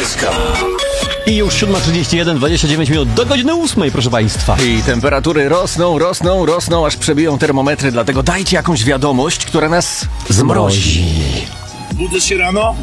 Polska. I już 7:31, 29 minut do godziny 8, proszę Państwa. I temperatury rosną, aż przebiją termometry, dlatego dajcie jakąś wiadomość, która nas zmrozi. Budzę się rano,